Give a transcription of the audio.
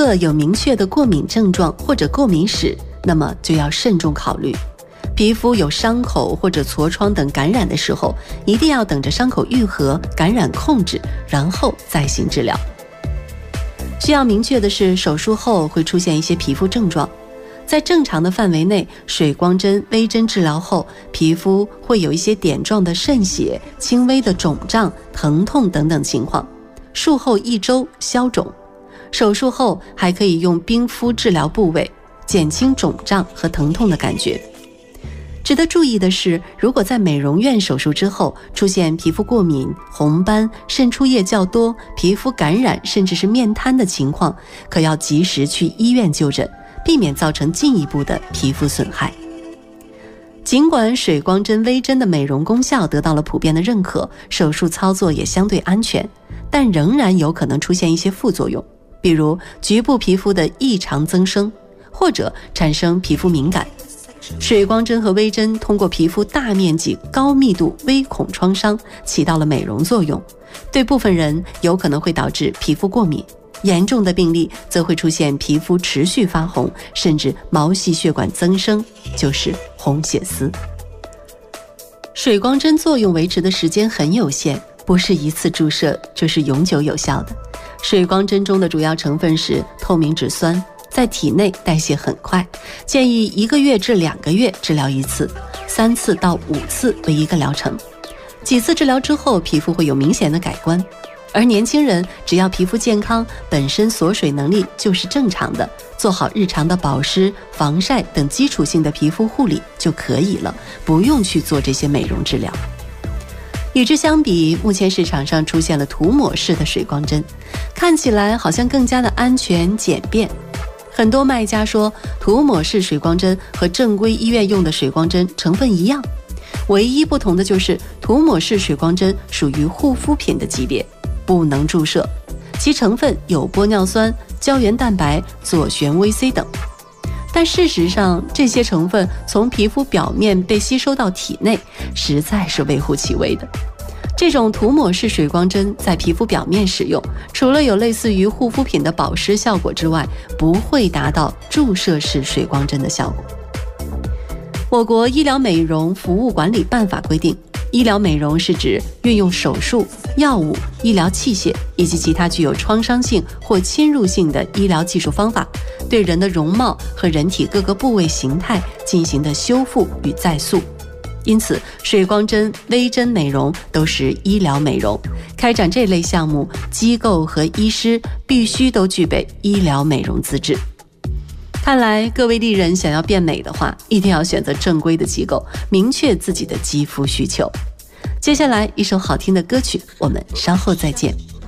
客有明确的过敏症状或者过敏史，那么就要慎重考虑。皮肤有伤口或者痤疮等感染的时候，一定要等着伤口愈合、感染控制，然后再行治疗。需要明确的是，手术后会出现一些皮肤症状。在正常的范围内，水光针、微针治疗后，皮肤会有一些点状的渗血、轻微的肿胀、疼痛等等情况。术后1周消肿。手术后还可以用冰敷治疗部位，减轻肿胀和疼痛的感觉。值得注意的是，如果在美容院手术之后出现皮肤过敏、红斑、渗出液较多、皮肤感染甚至是面瘫的情况，可要及时去医院就诊，避免造成进一步的皮肤损害。尽管水光针、微针的美容功效得到了普遍的认可，手术操作也相对安全，但仍然有可能出现一些副作用，比如局部皮肤的异常增生，或者产生皮肤敏感。水光针和微针通过皮肤大面积、高密度微孔创伤起到了美容作用，对部分人有可能会导致皮肤过敏，严重的病例则会出现皮肤持续发红，甚至毛细血管增生，就是红血丝。水光针作用维持的时间很有限，不是一次注射就是永久有效的。水光针中的主要成分是透明质酸，在体内代谢很快，建议1个月至2个月治疗1次，3次到5次为一个疗程。几次治疗之后，皮肤会有明显的改观。而年轻人只要皮肤健康，本身锁水能力就是正常的，做好日常的保湿、防晒等基础性的皮肤护理就可以了，不用去做这些美容治疗。与之相比，目前市场上出现了涂抹式的水光针，看起来好像更加的安全简便。很多卖家说，涂抹式水光针和正规医院用的水光针成分一样，唯一不同的就是涂抹式水光针属于护肤品的级别，不能注射，其成分有玻尿酸、胶原蛋白、左旋维 C 等。但事实上，这些成分从皮肤表面被吸收到体内，实在是微乎其微的。这种涂抹式水光针在皮肤表面使用，除了有类似于护肤品的保湿效果之外，不会达到注射式水光针的效果。我国医疗美容服务管理办法规定，医疗美容是指运用手术、药物、医疗器械以及其他具有创伤性或侵入性的医疗技术方法，对人的容貌和人体各个部位形态进行的修复与再塑。因此，水光针、微针美容都是医疗美容，开展这类项目，机构和医师必须都具备医疗美容资质。看来各位丽人想要变美的话，一定要选择正规的机构，明确自己的肌肤需求。接下来一首好听的歌曲，我们稍后再见。